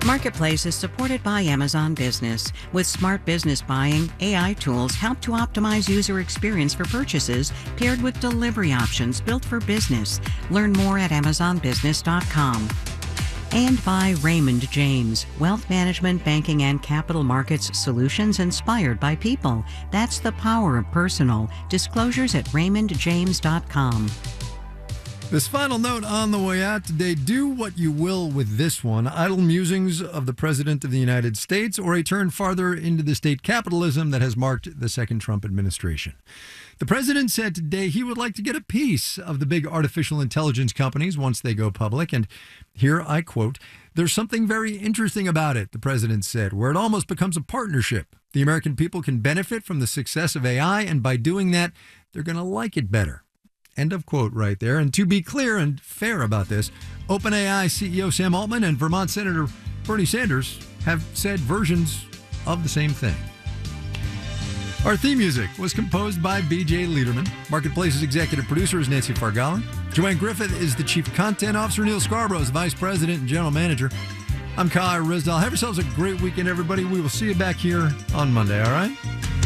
Marketplace is supported by Amazon Business. With smart business buying, AI tools help to optimize user experience for purchases paired with delivery options built for business. Learn more at amazonbusiness.com. And by Raymond James, wealth management, banking, and capital markets solutions inspired by people. That's the power of personal. Disclosures at raymondjames.com. This final note on the way out today: do what you will with this one. Idle musings of the President of the United States, or a turn farther into the state capitalism that has marked the second Trump administration. The president said today he would like to get a piece of the big artificial intelligence companies once they go public. And here I quote, "There's something very interesting about it," the president said, "where it almost becomes a partnership. The American people can benefit from the success of AI, and by doing that, they're going to like it better." End of quote right there. And to be clear and fair about this, OpenAI CEO Sam Altman and Vermont Senator Bernie Sanders have said versions of the same thing. Our theme music was composed by B.J. Liederman. Marketplace's executive producer is Nancy Fargala. Joanne Griffith is the chief content officer. Neil Scarborough is vice president and general manager. I'm Kyle Rizdal. Have yourselves a great weekend, everybody. We will see you back here on Monday, all right?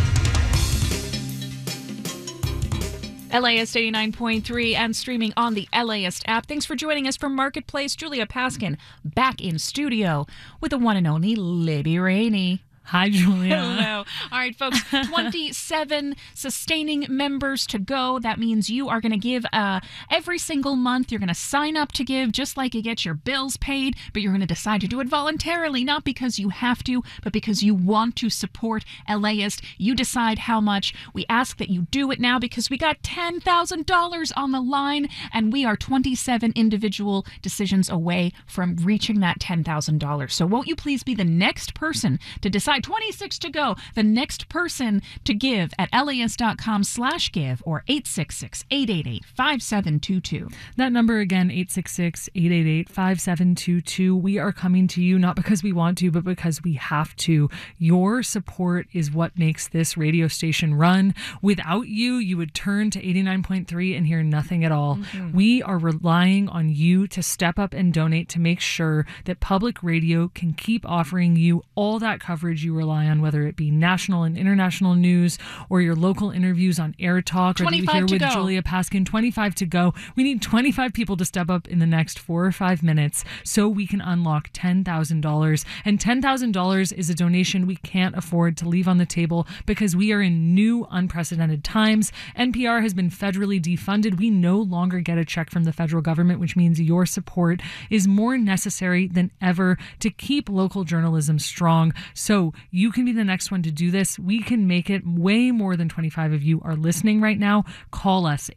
LAist 89.3 and streaming on the LAist app. Thanks for joining us for Marketplace. Julia Paskin back in studio with the one and only Libby Rainey. Hi, Julia. Hello. All right, folks, 27 sustaining members to go. That means you are going to give every single month. You're going to sign up to give just like you get your bills paid, but you're going to decide to do it voluntarily, not because you have to, but because you want to support LAist. You decide how much. We ask that you do it now because we got $10,000 on the line, and we are 27 individual decisions away from reaching that $10,000. So won't you please be the next person to decide? 26 to go. The next person to give at LAist.com/give or 866-888-5722. That number again, 866-888-5722. We are coming to you not because we want to, but because we have to. Your support is what makes this radio station run. Without you, you would turn to 89.3 and hear nothing at all. Mm-hmm. We are relying on you to step up and donate to make sure that public radio can keep offering you all that coverage you rely on, whether it be national and international news or your local interviews on Air Talk, or that you hear with Julia Paskin. 25 to go. We need 25 people to step up in the next 4 or 5 minutes so we can unlock $10,000. And $10,000 is a donation we can't afford to leave on the table because we are in new, unprecedented times. NPR has been federally defunded. We no longer get a check from the federal government, which means your support is more necessary than ever to keep local journalism strong. So you can be the next one to do this. We can make it. Way more than 25 of you are listening right now. Call us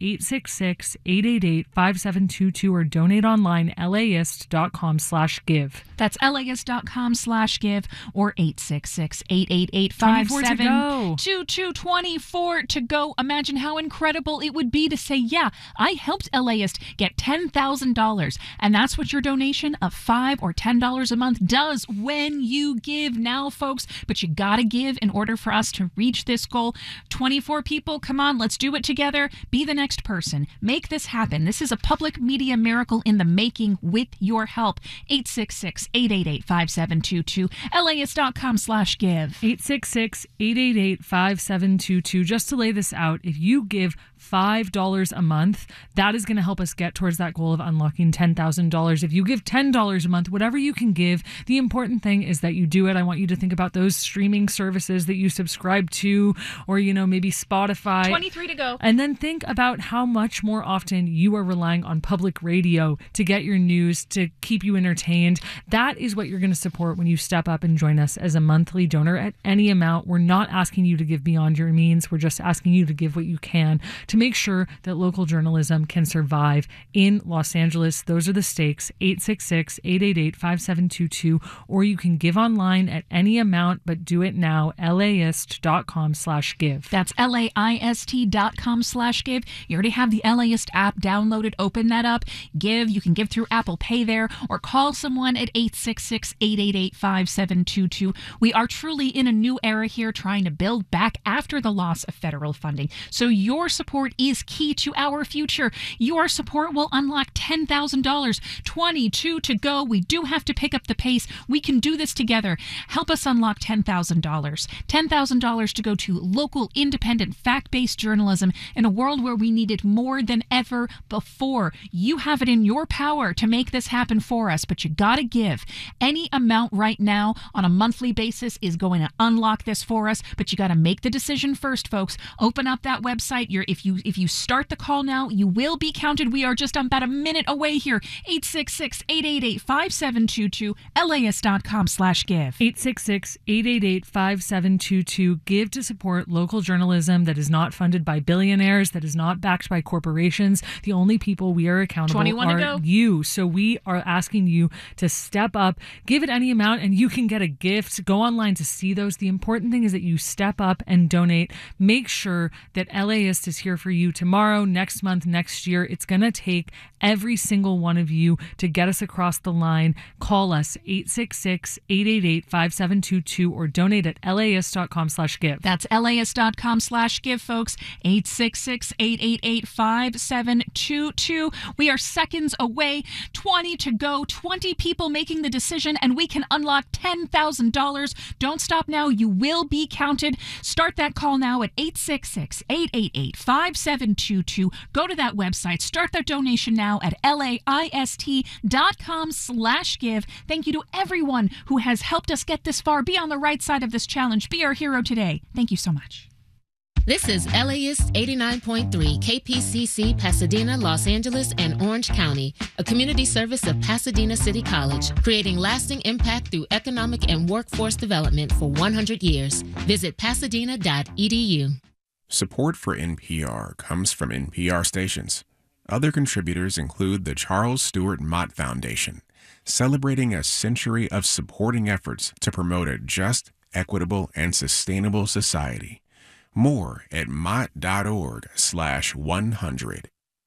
866-888-5722 or donate online laist.com/give. That's laist.com/give or 866-888-5722. 24 to go. Imagine how incredible it would be to say, yeah, I helped LAist get $10,000. And that's what your donation of $5 or $10 a month does when you give now, folks. But you gotta give in order for us to reach this goal. 24 people, come on, let's do it together. Be the next person. Make this happen. This is a public media miracle in the making with your help. 866-888-5722. LAist.com/give. 866-888-5722. Just to lay this out, if you give $5 a month, that is going to help us get towards that goal of unlocking $10,000. If you give $10 a month, whatever you can give, the important thing is that you do it. I want you to think about those streaming services that you subscribe to, or, maybe Spotify. 23 to go. And then think about how much more often you are relying on public radio to get your news, to keep you entertained. That is what you're going to support when you step up and join us as a monthly donor at any amount. We're not asking you to give beyond your means. We're just asking you to give what you can to make sure that local journalism can survive in Los Angeles. Those are the stakes. 866-888-5722, or you can give online at any amount, but do it now. LAist.com/give. That's LAIST.com/give. You already have the LAist app downloaded. Open that up. Give. You can give through Apple Pay there, or call someone at 866-888-5722. We are truly in a new era here, trying to build back after the loss of federal funding. So your support support is key to our future. Your support will unlock $10,000. 22 to go. We do have to pick up the pace. We can do this together. Help us unlock $10,000. $10,000 to go to local, independent, fact-based journalism in a world where we need it more than ever before. You have it in your power to make this happen for us, but you gotta give. Any amount right now on a monthly basis is going to unlock this for us, but you gotta make the decision first, folks. Open up that website. If you start the call now, you will be counted. We are just about a minute away here. 866-888-5722, LAist.com/give. 866-888-5722. Give to support local journalism that is not funded by billionaires, that is not backed by corporations. The only people we are accountable 21 to are go. you. So we are asking you to step up, give it any amount, and you can get a gift. Go online to see those. The important thing is that you step up and donate. Make sure that LAist is here for you tomorrow, next month, next year. It's going to take every single one of you to get us across the line. Call us 866-888-5722 or donate at LAist.com/give. That's LAist.com/give, folks. 866-888-5722. We are seconds away. 20 to go. 20 people making the decision, and we can unlock $10,000. Don't stop now. You will be counted. Start that call now at 866-888-5722. Go to that website. Start that donation now at LAIST.com/give. Thank you to everyone who has helped us get this far. Be on the right side of this challenge. Be our hero today. Thank you so much. This is LAist 89.3 KPCC, Pasadena, Los Angeles, and Orange County, a community service of Pasadena City College, creating lasting impact through economic and workforce development for 100 years. Visit pasadena.edu. Support for NPR comes from NPR stations. Other contributors include the Charles Stewart Mott Foundation, celebrating a century of supporting efforts to promote a just, equitable, and sustainable society. More at mott.org/100.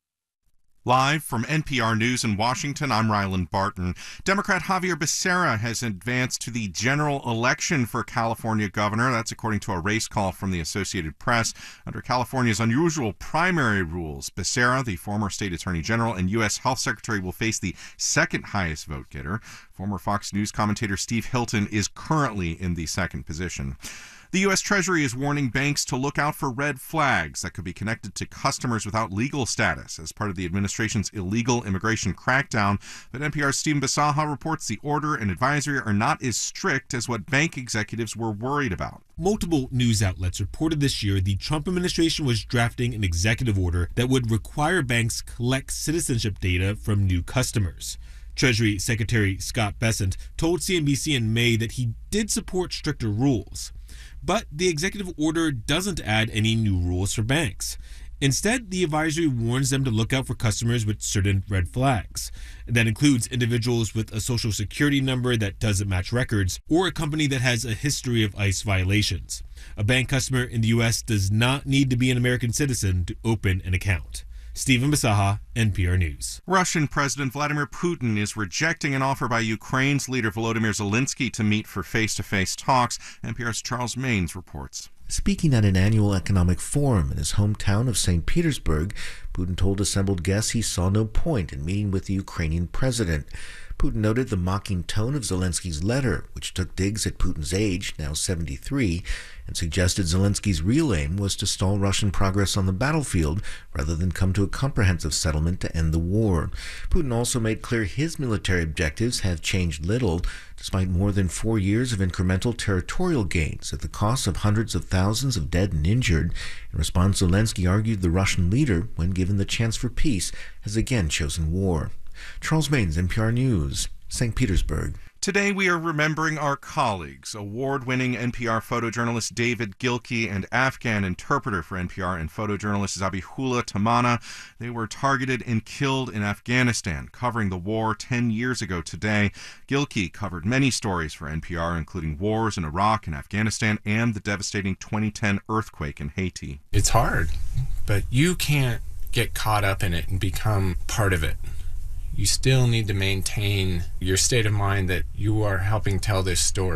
Live from NPR News in Washington, I'm Ryland Barton. Democrat Javier Becerra has advanced to the general election for California governor. That's according to a race call from the Associated Press. Under California's unusual primary rules, Becerra, the former state attorney general and U.S. health secretary, will face the second highest vote getter. Former Fox News commentator Steve Hilton is currently in the second position. The U.S. Treasury is warning banks to look out for red flags that could be connected to customers without legal status as part of the administration's illegal immigration crackdown. But NPR's Stephen Bisaha reports the order and advisory are not as strict as what bank executives were worried about. Multiple news outlets reported this year the Trump administration was drafting an executive order that would require banks collect citizenship data from new customers. Treasury Secretary Scott Bessent told CNBC in May that he did support stricter rules. But the executive order doesn't add any new rules for banks. Instead, the advisory warns them to look out for customers with certain red flags. That includes individuals with a social security number that doesn't match records or a company that has a history of ICE violations. A bank customer in the U.S. does not need to be an American citizen to open an account. Stephen Bisaha, NPR News. Russian President Vladimir Putin is rejecting an offer by Ukraine's leader Volodymyr Zelensky to meet for face-to-face talks. NPR's Charles Maynes reports. Speaking at an annual economic forum in his hometown of St. Petersburg, Putin told assembled guests he saw no point in meeting with the Ukrainian president. Putin noted the mocking tone of Zelensky's letter, which took digs at Putin's age, now 73, and suggested Zelensky's real aim was to stall Russian progress on the battlefield rather than come to a comprehensive settlement to end the war. Putin also made clear his military objectives have changed little, despite more than 4 years of incremental territorial gains at the cost of hundreds of thousands of dead and injured. In response, Zelensky argued the Russian leader, when given the chance for peace, has again chosen war. Charles Maynes, NPR News, St. Petersburg. Today we are remembering our colleagues, award-winning NPR photojournalist David Gilkey and Afghan interpreter for NPR and photojournalist Zabihullah Tamana. They were targeted and killed in Afghanistan, covering the war 10 years ago today. Gilkey covered many stories for NPR, including wars in Iraq and Afghanistan and the devastating 2010 earthquake in Haiti. It's hard, but you can't get caught up in it and become part of it. You still need to maintain your state of mind that you are helping tell this story.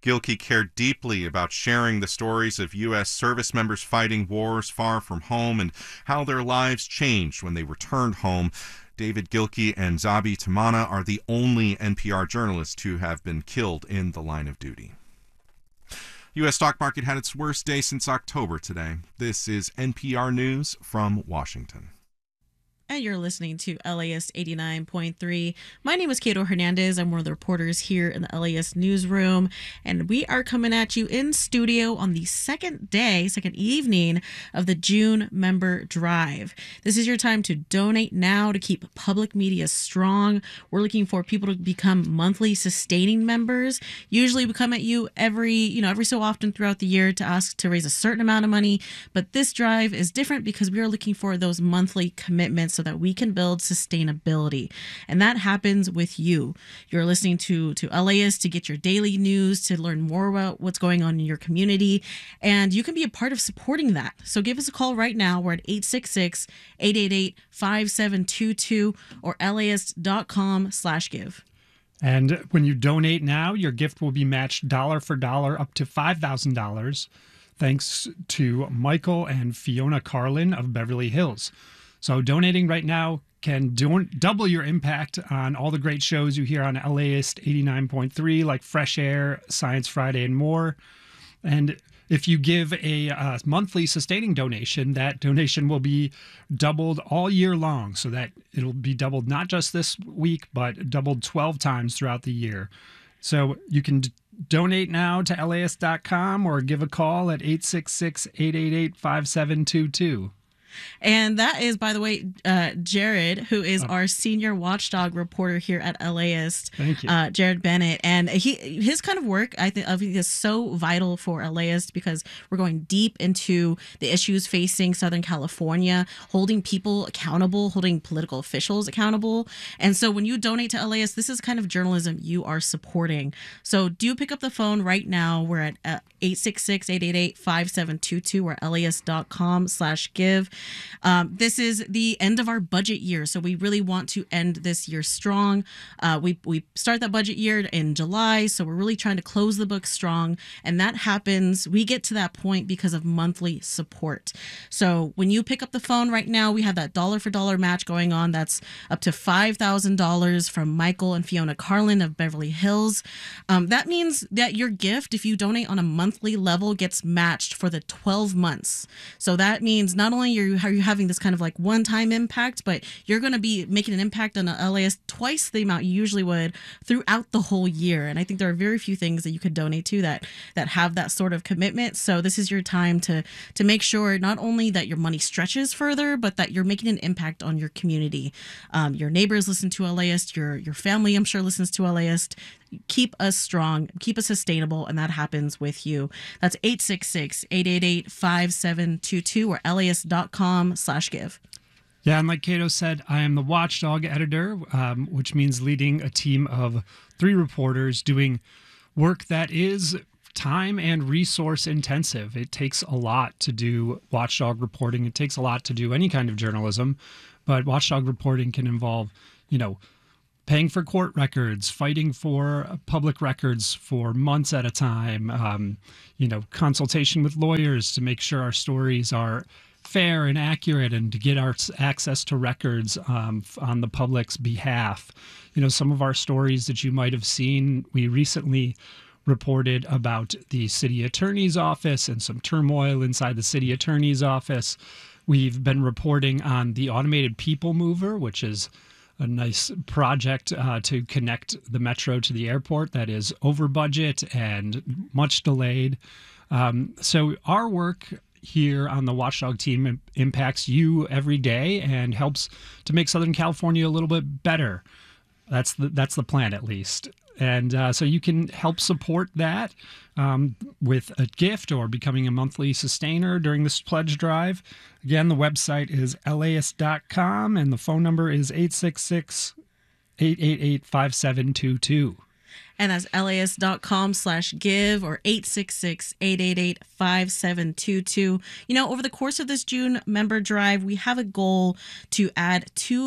Gilkey cared deeply about sharing the stories of U.S. service members fighting wars far from home and how their lives changed when they returned home. David Gilkey and Zabi Tamana are the only NPR journalists who have been killed in the line of duty. U.S. stock market had its worst day since October today. This is NPR News from Washington. And you're listening to LAist 89.3. My name is Cato Hernandez. I'm one of the reporters here in the LAist newsroom. And we are coming at you in studio on the second evening of the June member drive. This is your time to donate now to keep public media strong. We're looking for people to become monthly sustaining members. Usually we come at you every so often throughout the year to ask to raise a certain amount of money. But this drive is different because we are looking for those monthly commitments so that we can build sustainability. And that happens with you. You're listening to LAist to get your daily news, to learn more about what's going on in your community, and you can be a part of supporting that. So give us a call right now. We're at 866-888-5722 or laist.com/give. And when you donate now, your gift will be matched dollar for dollar up to $5,000, thanks to Michael and Fiona Carlin of Beverly Hills. So donating right now can double your impact on all the great shows you hear on LAist 89.3, like Fresh Air, Science Friday, and more. And if you give a monthly sustaining donation, that donation will be doubled all year long, so that it'll be doubled not just this week, but doubled 12 times throughout the year. So you can donate now to laist.com or give a call at 866-888-5722. And that is, by the way, Jared, who is our senior watchdog reporter here at LAist. Thank you. Jared Bennett. And his kind of work, I think is so vital for LAist because we're going deep into the issues facing Southern California, holding people accountable, holding political officials accountable. And so when you donate to LAist, this is kind of journalism you are supporting. So do pick up the phone right now. We're at 866-888-5722 or laist.com/give. This is the end of our budget year, so we really want to end this year strong. We start that budget year in July, so we're really trying to close the book strong, and that happens. We get to that point because of monthly support. So when you pick up the phone right now, we have that dollar for dollar match going on. That's up to $5,000 from Michael and Fiona Carlin of Beverly Hills. That means that your gift, if you donate on a monthly level, gets matched for the 12 months. So that means not only are you having this kind of like one-time impact, but you're going to be making an impact on the LAist twice the amount you usually would throughout the whole year. And I think there are very few things that you could donate to that have that sort of commitment. So this is your time to make sure not only that your money stretches further, but that you're making an impact on your community. Your neighbors listen to LAist, your family, I'm sure, listens to LAist. Keep us strong, keep us sustainable, and that happens with you. That's 866-888-5722 or laist.com/give. Yeah, and like Cato said, I am the Watchdog editor, which means leading a team of 3 reporters doing work that is time and resource intensive. It takes a lot to do Watchdog reporting. It takes a lot to do any kind of journalism, but Watchdog reporting can involve, paying for court records, fighting for public records for months at a time, consultation with lawyers to make sure our stories are fair and accurate and to get our access to records on the public's behalf. Some of our stories that you might have seen, we recently reported about the city attorney's office and some turmoil inside the city attorney's office. We've been reporting on the automated people mover, which is a nice project to connect the metro to the airport that is over budget and much delayed. So our work here on the Watchdog team impacts you every day and helps to make Southern California a little bit better. That's the plan, at least. And so you can help support that with a gift or becoming a monthly sustainer during this pledge drive. Again, the website is laist.com and the phone number is 866-888-5722. And that's LAist.com/give or 866-888-5722. You know, over the course of this June member drive, we have a goal to add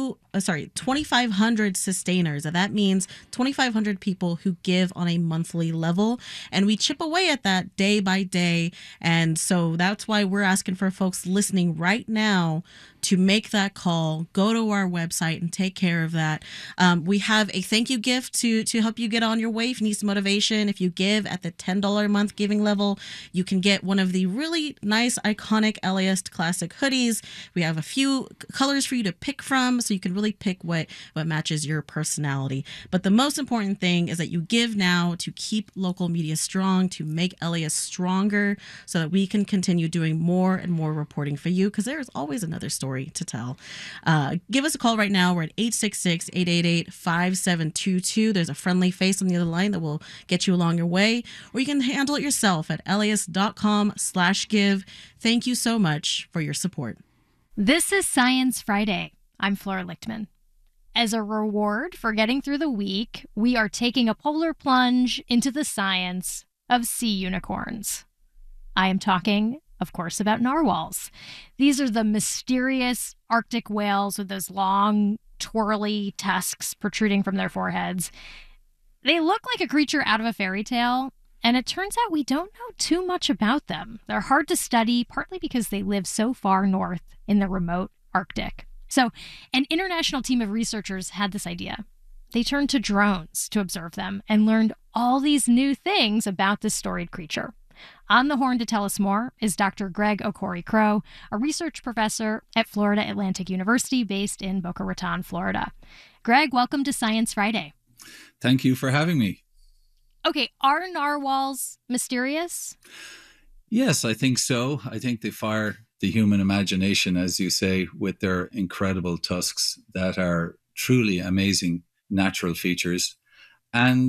2,500 sustainers. And that means 2,500 people who give on a monthly level. And we chip away at that day by day. And so that's why we're asking for folks listening right now to make that call, go to our website and take care of that. We have a thank you gift to help you get on your way if you need some motivation. If you give at the $10 a month giving level, you can get one of the really nice, iconic LAist classic hoodies. We have a few colors for you to pick from, so you can really pick what matches your personality. But the most important thing is that you give now to keep local media strong, to make LAist stronger, so that we can continue doing more and more reporting for you, because there's always another story to tell. Give us a call right now. We're at 866-888-5722. There's a friendly face on the other line that will get you along your way, or you can handle it yourself at LAist.com/give. Thank you so much for your support. This is Science Friday. I'm Flora Lichtman. As a reward for getting through the week, we are taking a polar plunge into the science of sea unicorns. I am talking, of course, about narwhals. These are the mysterious Arctic whales with those long, twirly tusks protruding from their foreheads. They look like a creature out of a fairy tale, and it turns out we don't know too much about them. They're hard to study, partly because they live so far north in the remote Arctic. So, an international team of researchers had this idea. They turned to drones to observe them and learned all these new things about this storied creature. On the horn to tell us more is Dr. Greg Okori-Crow, a research professor at Florida Atlantic University based in Boca Raton, Florida. Greg, welcome to Science Friday. Thank you for having me. Okay, are narwhals mysterious? Yes, I think so. I think they fire the human imagination, as you say, with their incredible tusks that are truly amazing natural features. And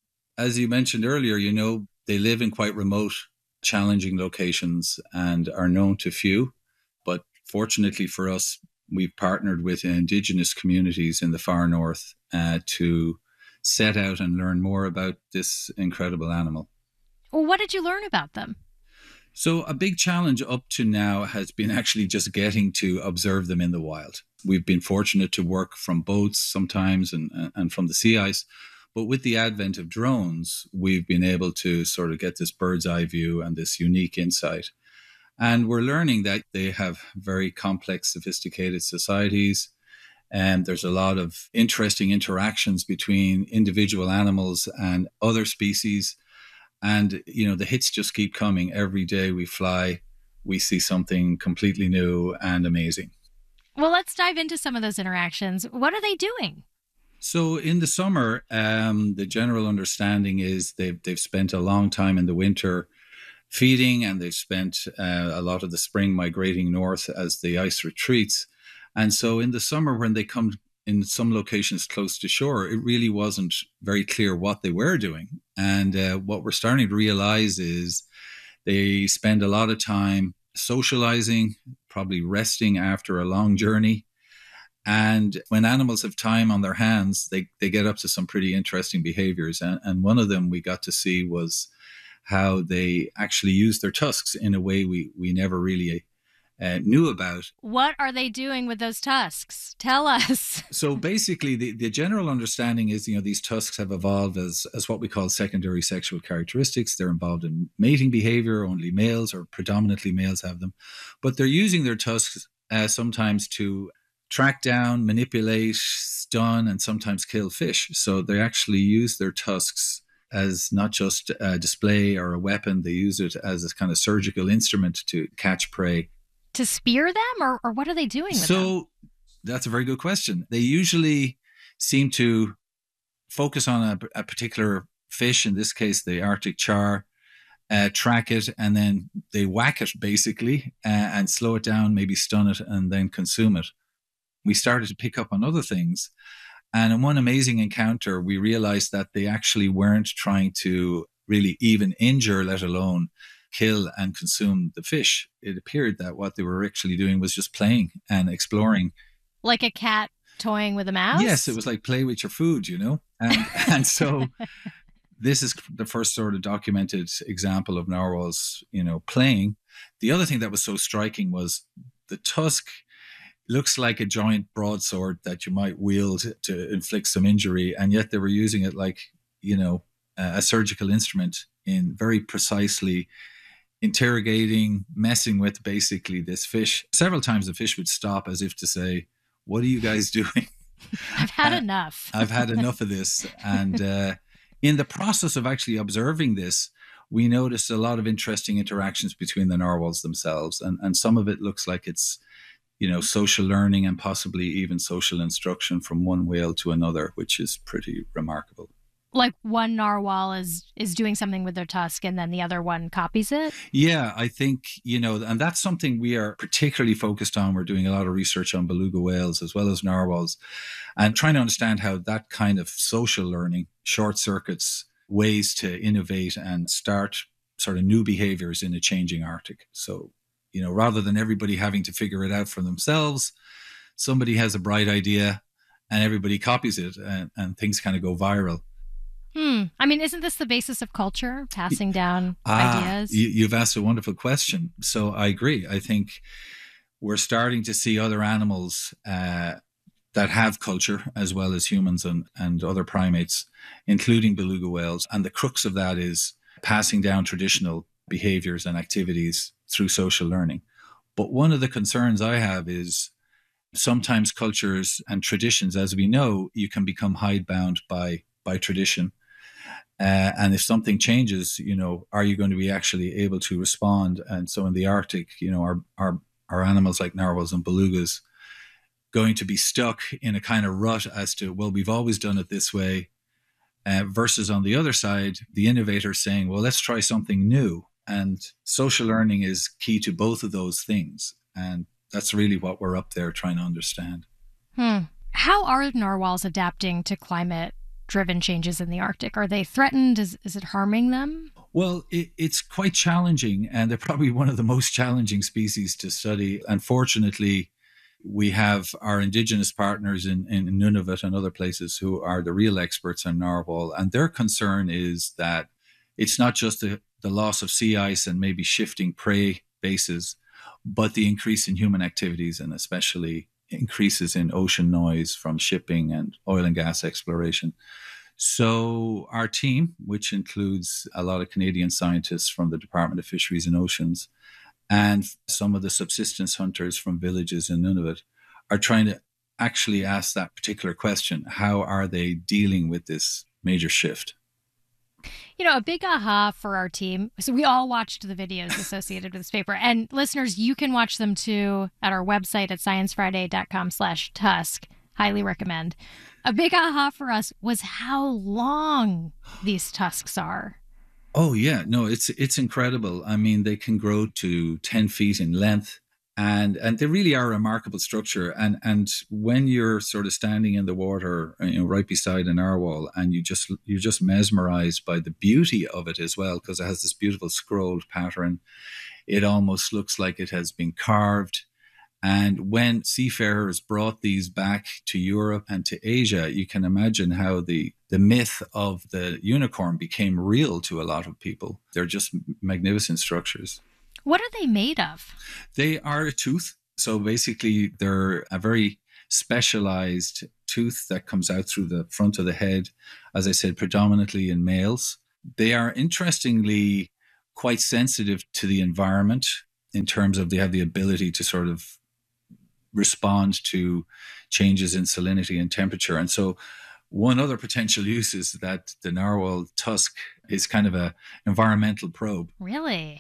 as you mentioned earlier, you know, they live in quite remote, challenging locations and are known to few. But fortunately for us, we've partnered with indigenous communities in the far north to set out and learn more about this incredible animal. Well, what did you learn about them? So a big challenge up to now has been actually just getting to observe them in the wild. We've been fortunate to work from boats sometimes and from the sea ice. But with the advent of drones, we've been able to sort of get this bird's eye view and this unique insight. And we're learning that they have very complex, sophisticated societies. And there's a lot of interesting interactions between individual animals and other species. And, you know, the hits just keep coming. Every day we fly, we see something completely new and amazing. Well, let's dive into some of those interactions. What are they doing? So in the summer, the general understanding is they've spent a long time in the winter feeding, and they've spent a lot of the spring migrating north as the ice retreats. And so in the summer, when they come in some locations close to shore, it really wasn't very clear what they were doing. And what we're starting to realize is they spend a lot of time socializing, probably resting after a long journey. And when animals have time on their hands, they get up to some pretty interesting behaviors. And one of them we got to see was how they actually use their tusks in a way we never really knew about. What are they doing with those tusks? Tell us. So basically, the general understanding is, you know, these tusks have evolved as what we call secondary sexual characteristics. They're involved in mating behavior. Only males or predominantly males have them. But they're using their tusks sometimes to track down, manipulate, stun, and sometimes kill fish. So they actually use their tusks as not just a display or a weapon. They use it as a kind of surgical instrument to catch prey. To spear them, or what are they doing with them? So that's a very good question. They usually seem to focus on a particular fish, in this case, the Arctic char, track it, and then they whack it basically and slow it down, maybe stun it, and then consume it. We started to pick up on other things. And in one amazing encounter, we realized that they actually weren't trying to really even injure, let alone kill and consume the fish. It appeared that what they were actually doing was just playing and exploring. Like a cat toying with a mouse? Yes, it was like play with your food, you know? And so this is the first sort of documented example of narwhals, playing. The other thing that was so striking was the tusk looks like a giant broadsword that you might wield to inflict some injury, and yet they were using it like, a surgical instrument in very precisely interrogating, messing with basically this fish. Several times the fish would stop as if to say, "What are you guys doing? I've had enough. I've had enough of this." And in the process of actually observing this, we noticed a lot of interesting interactions between the narwhals themselves. And some of it looks like it's, social learning and possibly even social instruction from one whale to another, which is pretty remarkable. Like one narwhal is doing something with their tusk and then the other one copies it? Yeah, I think, and that's something we are particularly focused on. We're doing a lot of research on beluga whales as well as narwhals and trying to understand how that kind of social learning short circuits ways to innovate and start sort of new behaviors in a changing Arctic. So, rather than everybody having to figure it out for themselves, somebody has a bright idea and everybody copies it and things kind of go viral. I mean, isn't this the basis of culture, passing down ideas? You've asked a wonderful question. So I agree. I think we're starting to see other animals that have culture as well as humans and other primates, including beluga whales. And the crux of that is passing down traditional behaviors and activities through social learning. But one of the concerns I have is sometimes cultures and traditions, as we know, you can become hidebound by tradition. And if something changes, are you going to be actually able to respond? And so in the Arctic, our animals like narwhals and belugas going to be stuck in a kind of rut as to, well, we've always done it this way, versus on the other side, the innovator saying, well, let's try something new. And social learning is key to both of those things. And that's really what we're up there trying to understand. How are narwhals adapting to climate-driven changes in the Arctic? Are they threatened? Is it harming them? Well, it's quite challenging, and they're probably one of the most challenging species to study. Unfortunately, we have our indigenous partners in Nunavut and other places who are the real experts on narwhal, and their concern is that it's not just the loss of sea ice and maybe shifting prey bases, but the increase in human activities and especially increases in ocean noise from shipping and oil and gas exploration. So our team, which includes a lot of Canadian scientists from the Department of Fisheries and Oceans and some of the subsistence hunters from villages in Nunavut, are trying to actually ask that particular question. How are they dealing with this major shift? A big aha for our team. So we all watched the videos associated with this paper. And listeners, you can watch them too at our website at sciencefriday.com/tusk. Highly recommend. A big aha for us was how long these tusks are. Oh, yeah. No, it's incredible. I mean, they can grow to 10 feet in length. And they really are a remarkable structure. And when you're sort of standing in the water, right beside a narwhal, and you're just mesmerized by the beauty of it as well, because it has this beautiful scrolled pattern. It almost looks like it has been carved. And when seafarers brought these back to Europe and to Asia, you can imagine how the myth of the unicorn became real to a lot of people. They're just magnificent structures. What are they made of? They are a tooth. So basically, they're a very specialized tooth that comes out through the front of the head, as I said, predominantly in males. They are interestingly quite sensitive to the environment in terms of they have the ability to sort of respond to changes in salinity and temperature. And so one other potential use is that the narwhal tusk is kind of an environmental probe. Really?